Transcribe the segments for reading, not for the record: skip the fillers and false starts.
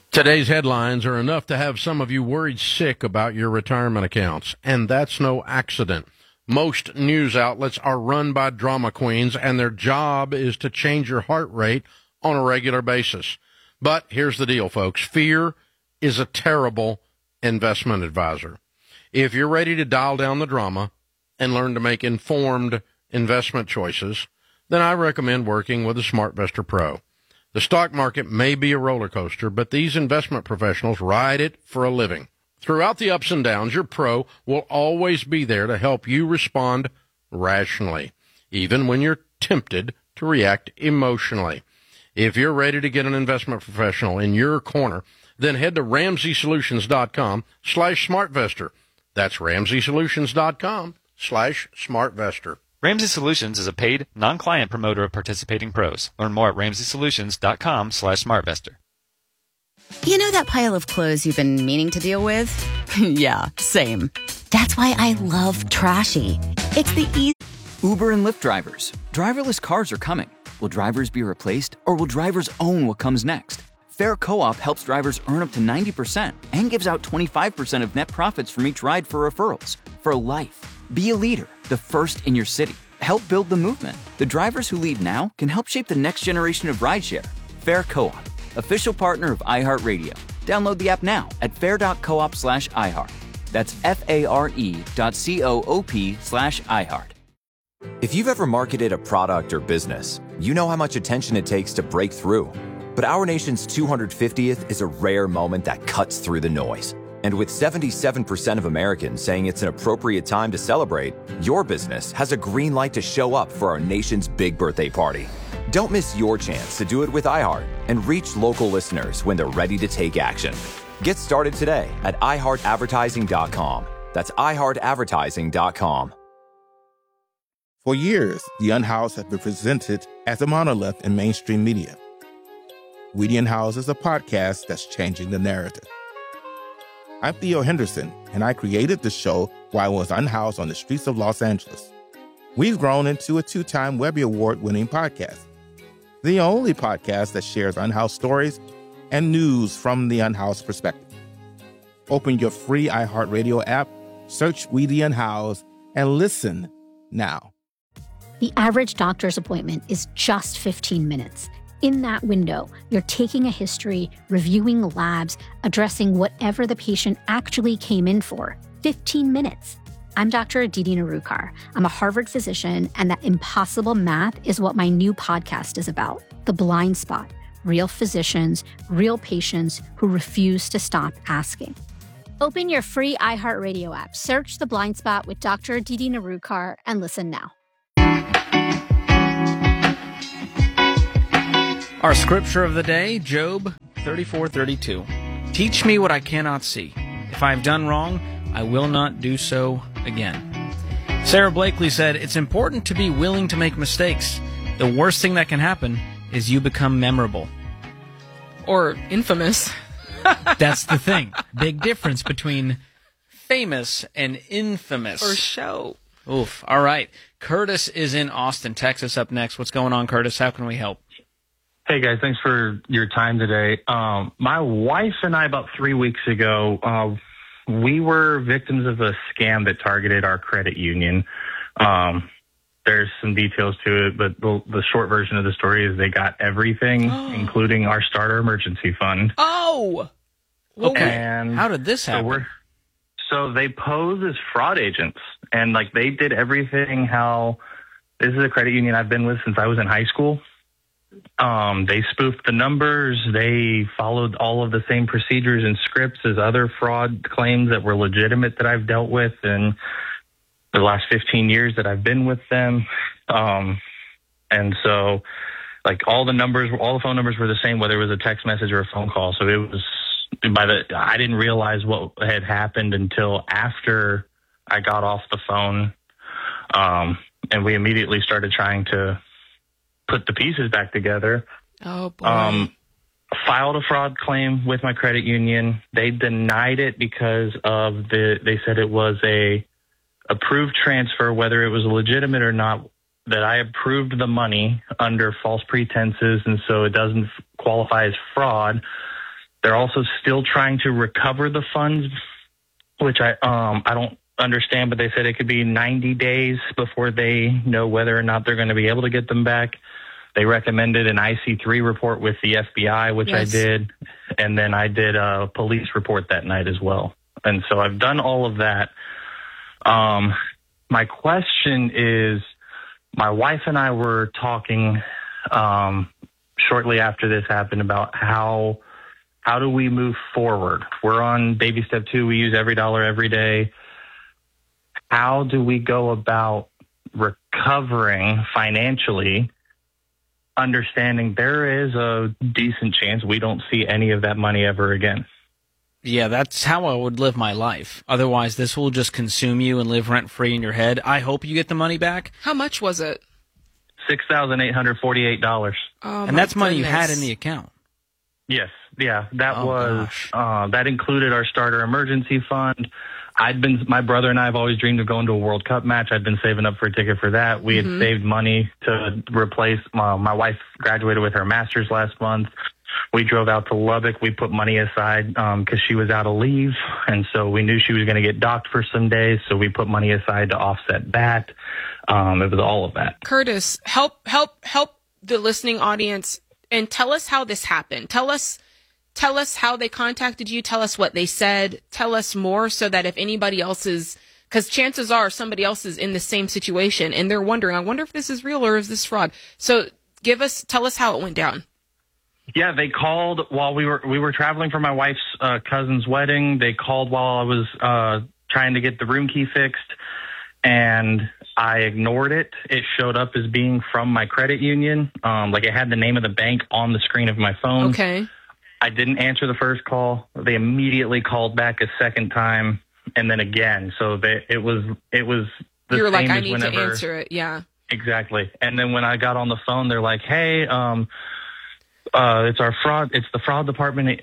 Today's headlines are enough to have some of you worried sick about your retirement accounts, and that's no accident. Most news outlets are run by drama queens, and their job is to change your heart rate on a regular basis. But here's the deal, folks. Fear is a terrible investment advisor. If you're ready to dial down the drama and learn to make informed investment choices, then I recommend working with a SmartVestor Pro. The stock market may be a roller coaster, but these investment professionals ride it for a living. Throughout the ups and downs, your pro will always be there to help you respond rationally, even when you're tempted to react emotionally. If you're ready to get an investment professional in your corner, then head to RamseySolutions.com/SmartVestor. That's RamseySolutions.com/SmartVestor. Ramsey Solutions is a paid, non-client promoter of participating pros. Learn more at RamseySolutions.com/SmartVestor. You know that pile of clothes you've been meaning to deal with? Yeah, same. That's why I love Trashy. It's the easy. Uber and Lyft drivers. Driverless cars are coming. Will drivers be replaced, or will drivers own what comes next? Fair Co-op helps drivers earn up to 90% and gives out 25% of net profits from each ride for referrals. For life. Be a leader, the first in your city. Help build the movement. The drivers who lead now can help shape the next generation of rideshare. Fair Co-op, official partner of iHeartRadio. Download the app now at fair.coop/iHeart. That's FARE.coop/iHeart. If you've ever marketed a product or business, you know how much attention it takes to break through. But our nation's 250th is a rare moment that cuts through the noise. And with 77% of Americans saying it's an appropriate time to celebrate, your business has a green light to show up for our nation's big birthday party. Don't miss your chance to do it with iHeart and reach local listeners when they're ready to take action. Get started today at iHeartAdvertising.com. That's iHeartAdvertising.com. For years, The Unhoused has been presented as a monolith in mainstream media. We The Unhoused is a podcast that's changing the narrative. I'm Theo Henderson, and I created the show while I was unhoused on the streets of Los Angeles. We've grown into a 2-time Webby Award-winning podcast, the only podcast that shares unhoused stories and news from the unhoused perspective. Open your free iHeartRadio app, search We The Unhoused, and listen now. The average doctor's appointment is just 15 minutes. In that window, you're taking a history, reviewing labs, addressing whatever the patient actually came in for. 15 minutes. I'm Dr. Aditi Narukar. I'm a Harvard physician, and that impossible math is what my new podcast is about. The Blind Spot. Real physicians, real patients who refuse to stop asking. Open your free iHeartRadio app, search The Blind Spot with Dr. Aditi Narukar, and listen now. Our scripture of the day, Job 34:32. Teach me what I cannot see. If I have done wrong, I will not do so again. Sarah Blakely said, it's important to be willing to make mistakes. The worst thing that can happen is you become memorable. Or infamous. That's the thing. Big difference between famous and infamous. Or show. Oof. All right. Curtis is in Austin, Texas up next. What's going on, Curtis? How can we help? Hey, guys. Thanks for your time today. My wife and I, about 3 weeks ago, we were victims of a scam that targeted our credit union. There's some details to it, but the short version of the story is they got everything, including our starter emergency fund. Oh! Okay. And how did this happen? So they pose as fraud agents, and like they did everything how this is a credit union I've been with since I was in high school. They spoofed the numbers. They followed all of the same procedures and scripts as other fraud claims that were legitimate that I've dealt with in the last 15 years that I've been with them. And so like all the phone numbers were the same, whether it was a text message or a phone call. So it was I didn't realize what had happened until after I got off the phone. And we immediately started trying to put the pieces back together. Oh, boy. Filed a fraud claim with my credit union. They denied it because they said it was a approved transfer, whether it was legitimate or not, that I approved the money under false pretenses, and so it doesn't qualify as fraud. They're also still trying to recover the funds, which I don't understand, but they said it could be 90 days before they know whether or not they're going to be able to get them back. They recommended an IC3 report with the FBI, which I did, and then I did a police report that night as well. And so I've done all of that. My question is, my wife and I were talking shortly after this happened about how do we move forward? We're on baby step 2. We use every dollar every day. How do we go about recovering financially, understanding there is a decent chance we don't see any of that money ever again? Yeah, that's how I would live my life. Otherwise, this will just consume you and live rent-free in your head. I hope you get the money back. How much was it? $6,848. And that's money you had in the account. Yes. Yeah. That that included our starter emergency fund. My brother and I have always dreamed of going to a World Cup match. I'd been saving up for a ticket for that. We had saved money to replace, my wife graduated with her master's last month. We drove out to Lubbock. We put money aside because she was out of leave. And so we knew she was going to get docked for some days. So we put money aside to offset that. It was all of that. Curtis, help the listening audience and tell us how this happened. Tell us how they contacted you. Tell us what they said. Tell us more so that if anybody else is, because chances are somebody else is in the same situation and they're wondering, I wonder if this is real or is this fraud? So tell us how it went down. Yeah, they called while we were traveling for my wife's cousin's wedding. They called while I was trying to get the room key fixed, and I ignored it. It showed up as being from my credit union. Like it had the name of the bank on the screen of my phone. Okay. I didn't answer the first call. They immediately called back a second time and then again. So it was the you were same like, I as need whenever, to answer it. Yeah. Exactly. And then when I got on the phone, they're like, hey, it's the fraud department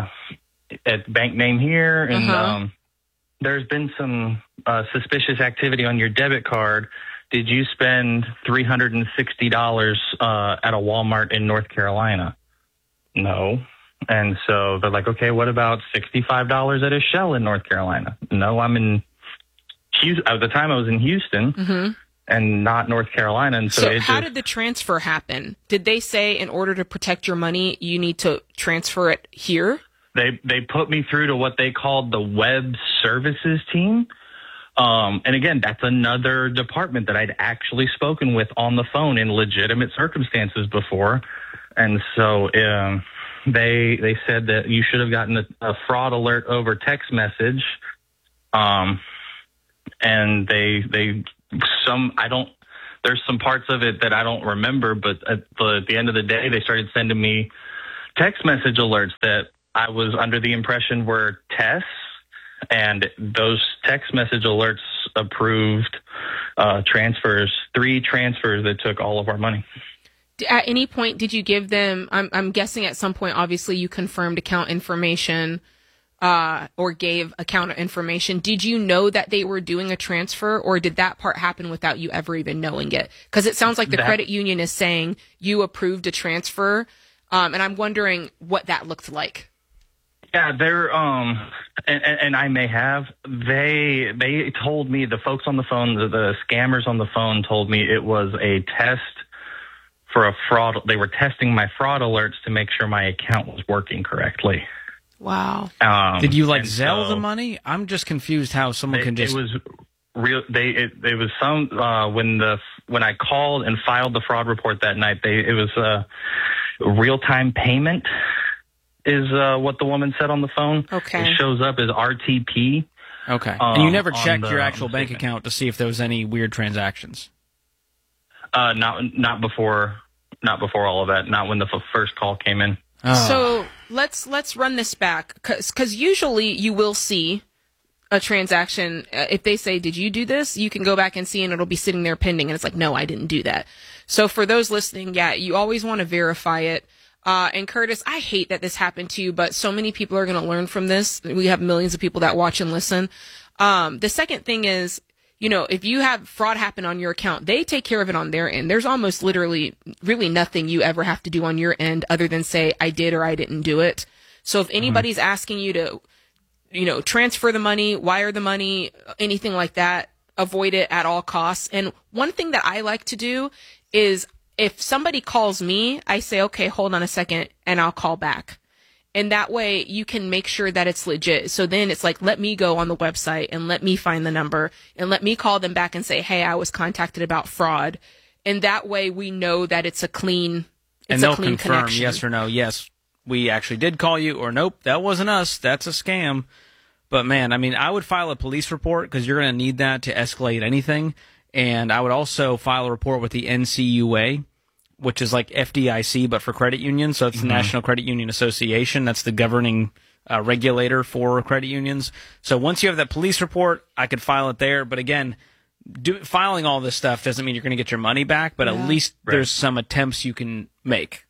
at bank name here. And there's been some suspicious activity on your debit card. Did you spend $360 at a Walmart in North Carolina? No. And so they're like, okay, what about $65 at a Shell in North Carolina? No, I'm in Houston. At the time I was in Houston and not North Carolina. And so how did the transfer happen? Did they say in order to protect your money, you need to transfer it here? They put me through to what they called the web services team. And again, that's another department that I'd actually spoken with on the phone in legitimate circumstances before. And so they said that you should have gotten a fraud alert over text message. And there's some parts of it that I don't remember, but at the end of the day, they started sending me text message alerts that I was under the impression were tests. And those text message alerts approved transfers, 3 transfers that took all of our money. At any point, did you give them, I'm guessing at some point, obviously you confirmed account information or gave account information. Did you know that they were doing a transfer, or did that part happen without you ever even knowing it? Because it sounds like the credit union is saying you approved a transfer, and I'm wondering what that looked like. Yeah, they're and I may have. They told me, the folks on the phone, the scammers on the phone told me it was a test for a fraud. They were testing my fraud alerts to make sure my account was working correctly. Wow. Did you Zelle the money? I'm just confused how someone can just. It was real. It was some when I called and filed the fraud report that night. It was real time payment is what the woman said on the phone. Okay. It shows up as RTP. Okay. And you never checked your actual bank account to see if there was any weird transactions? Not before all of that. Not when the first call came in. Oh. So let's run this back, because usually you will see a transaction. If they say, did you do this? You can go back and see, and it'll be sitting there pending. And it's like, no, I didn't do that. So for those listening, yeah, you always want to verify it. And Curtis, I hate that this happened to you, but so many people are going to learn from this. We have millions of people that watch and listen. The second thing is, if you have fraud happen on your account, they take care of it on their end. There's almost literally really nothing you ever have to do on your end other than say, I did or I didn't do it. So if anybody's asking you to, transfer the money, wire the money, anything like that, avoid it at all costs. And one thing that I like to do is if somebody calls me, I say, okay, hold on a second, and I'll call back. And that way you can make sure that it's legit. So then it's like, let me go on the website and let me find the number and let me call them back and say, hey, I was contacted about fraud. And that way we know that it's a clean and they'll confirm connection. Yes or no. Yes, we actually did call you, or nope, that wasn't us. That's a scam. But man, I mean, I would file a police report because you're going to need that to escalate anything. And I would also file a report with the NCUA, which is like FDIC, but for credit unions. So it's the National Credit Union Association. That's the governing regulator for credit unions. So once you have that police report, I could file it there. But again, filing all this stuff doesn't mean you're going to get your money back, but at least there's some attempts you can make.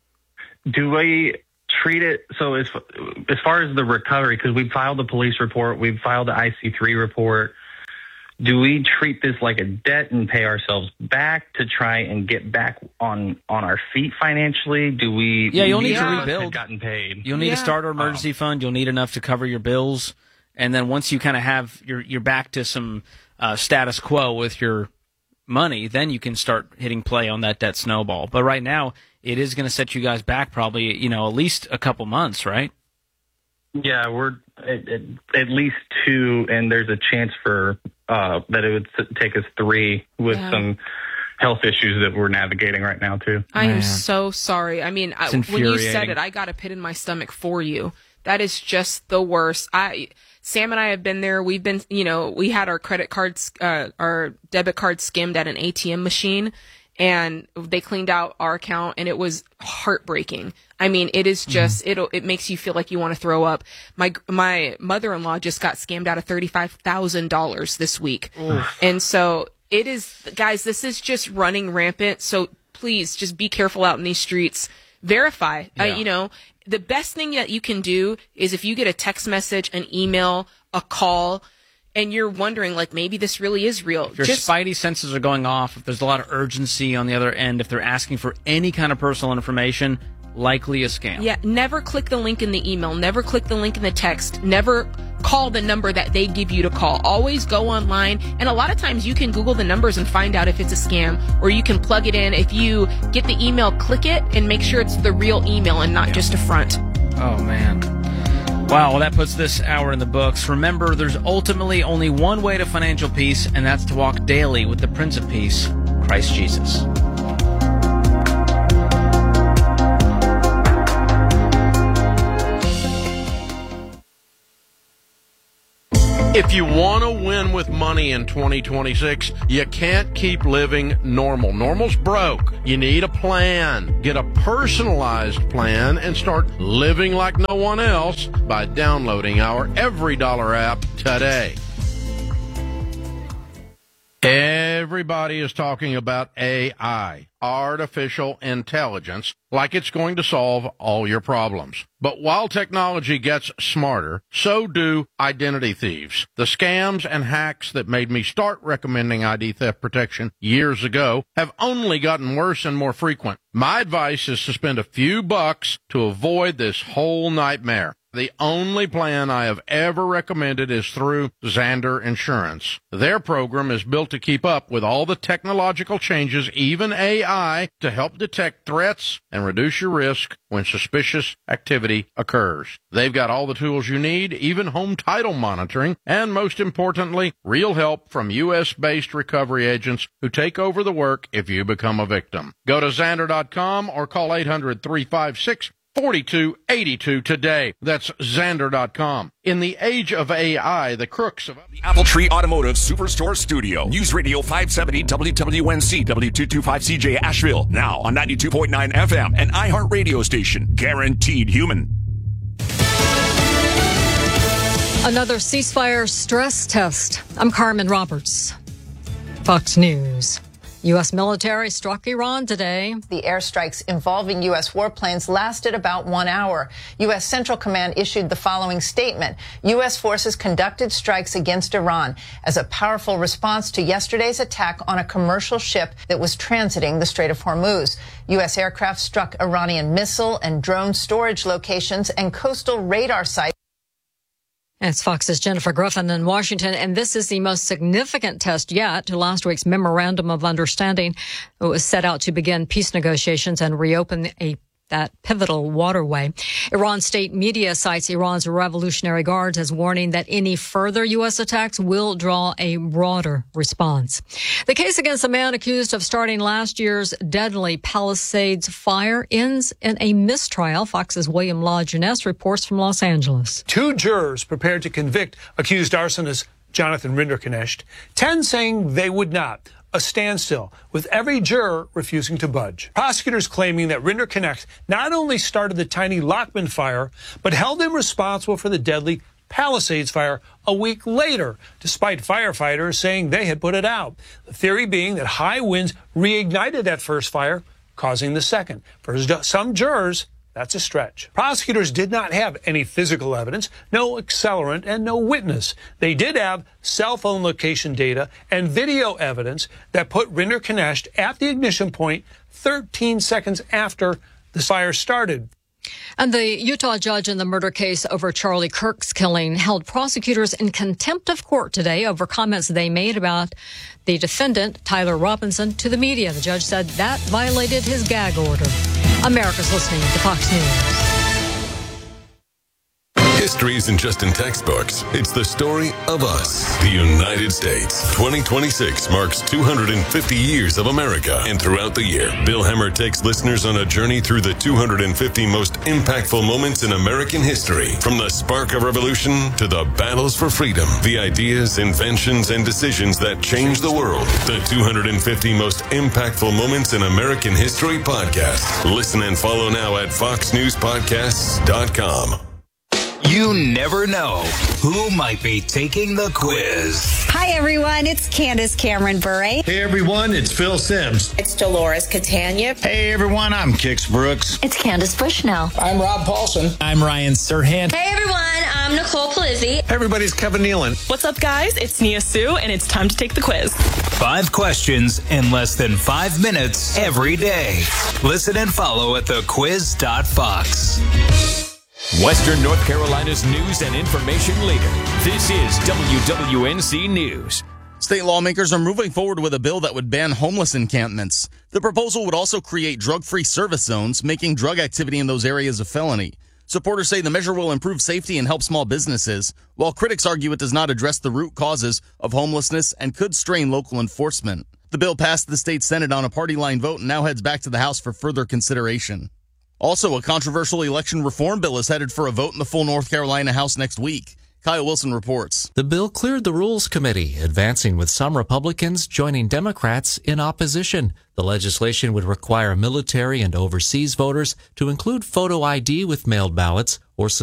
Do we treat it, so as far as the recovery, because we filed the police report, we've filed the IC3 report, do we treat this like a debt and pay ourselves back to try and get back on our feet financially? Do we? Yeah, you'll need to rebuild. Gotten paid. You'll need a starter emergency fund. You'll need enough to cover your bills, and then once you kind of have you're back to some status quo with your money, then you can start hitting play on that debt snowball. But right now, it is going to set you guys back probably at least a couple months, right? Yeah, we're at least 2, and there's a chance for that it would take us 3 with some health issues that we're navigating right now, too. I am so sorry. I mean, when you said it, I got a pit in my stomach for you. That is just the worst. Sam and I have been there. We've been, we had our credit cards, our debit card skimmed at an ATM machine, and they cleaned out our account, and it was heartbreaking. I mean, it is just, it makes you feel like you want to throw up. My mother-in-law just got scammed out of $35,000 this week. Oof. And so it is, guys, this is just running rampant. So please just be careful out in these streets. Verify, the best thing that you can do is if you get a text message, an email, a call, and you're wondering, like, maybe this really is real. If your spidey senses are going off, if there's a lot of urgency on the other end, if they're asking for any kind of personal information, likely a scam. Yeah, never click the link in the email. Never click the link in the text. Never call the number that they give you to call. Always go online. And a lot of times you can Google the numbers and find out if it's a scam, or you can plug it in. If you get the email, click it and make sure it's the real email and not just a front. Oh, man. Wow, well, that puts this hour in the books. Remember, there's ultimately only one way to financial peace, and that's to walk daily with the Prince of Peace, Christ Jesus. If you want to win with money in 2026, you can't keep living normal. Normal's broke. You need a plan. Get a personalized plan and start living like no one else by downloading our Every Dollar app today. Everybody is talking about AI, artificial intelligence, like it's going to solve all your problems. But while technology gets smarter, so do identity thieves. The scams and hacks that made me start recommending ID theft protection years ago have only gotten worse and more frequent. My advice is to spend a few bucks to avoid this whole nightmare. The only plan I have ever recommended is through Zander Insurance. Their program is built to keep up with all the technological changes, even AI, to help detect threats and reduce your risk when suspicious activity occurs. They've got all the tools you need, even home title monitoring, and most importantly, real help from U.S.-based recovery agents who take over the work if you become a victim. Go to Zander.com or call 800-356-4282 today. That's Zander.com. In the age of AI, the crooks of the Apple Tree Automotive Superstore Studio. News Radio 570 WWNC W225CJ Asheville. Now on 92.9 FM and iHeart Radio station. Guaranteed human. Another ceasefire stress test. I'm Carmen Roberts. Fox News. U.S. military struck Iran today. The airstrikes involving U.S. warplanes lasted about 1 hour. U.S. Central Command issued the following statement. U.S. forces conducted strikes against Iran as a powerful response to yesterday's attack on a commercial ship that was transiting the Strait of Hormuz. U.S. aircraft struck Iranian missile and drone storage locations and coastal radar sites. It's Fox's Jennifer Griffin in Washington, and this is the most significant test yet to last week's Memorandum of Understanding. It was set out to begin peace negotiations and reopen that pivotal waterway. Iran state media cites Iran's Revolutionary Guards as warning that any further U.S. attacks will draw a broader response. The case against a man accused of starting last year's deadly Palisades fire ends in a mistrial. Fox's William Law Juness reports from Los Angeles. 2 jurors prepared to convict accused arsonist Jonathan Rinderknecht, 10 saying they would not. A standstill, with every juror refusing to budge. Prosecutors claiming that Rinderknecht not only started the tiny Lockman fire, but held him responsible for the deadly Palisades fire a week later, despite firefighters saying they had put it out. The theory being that high winds reignited that first fire, causing the second. For some jurors, that's a stretch. Prosecutors did not have any physical evidence, no accelerant, and no witness. They did have cell phone location data and video evidence that put Rinderknecht at the ignition point 13 seconds after the fire started. And the Utah judge in the murder case over Charlie Kirk's killing held prosecutors in contempt of court today over comments they made about the defendant, Tyler Robinson, to the media. The judge said that violated his gag order. America's listening to Fox News. History isn't just in textbooks. It's the story of us, the United States. 2026 marks 250 years of America. And throughout the year, Bill Hemmer takes listeners on a journey through the 250 most impactful moments in American history. From the spark of revolution to the battles for freedom, the ideas, inventions, and decisions that changed the world. The 250 most impactful moments in American history podcast. Listen and follow now at foxnewspodcasts.com. You never know who might be taking the quiz. Hi, everyone. It's Candace Cameron Bure. Hey, everyone. It's Phil Sims. It's Dolores Catania. Hey, everyone. I'm Kix Brooks. It's Candace Bushnell. I'm Rob Paulson. I'm Ryan Serhant. Hey, everyone. I'm Nicole Palizzi. Hey, everybody's Kevin Nealon. What's up, guys? It's Nia Sue, and it's time to take the quiz. 5 questions in less than 5 minutes every day. Listen and follow at thequiz.fox. Western North Carolina's news and information leader. This is WWNC News. State lawmakers are moving forward with a bill that would ban homeless encampments. The proposal would also create drug-free service zones, making drug activity in those areas a felony. Supporters say the measure will improve safety and help small businesses, while critics argue it does not address the root causes of homelessness and could strain local enforcement. The bill passed the state Senate on a party line vote and now heads back to the House for further consideration. Also, a controversial election reform bill is headed for a vote in the full North Carolina House next week. Kyle Wilson reports. The bill cleared the Rules Committee, advancing with some Republicans joining Democrats in opposition. The legislation would require military and overseas voters to include photo ID with mailed ballots or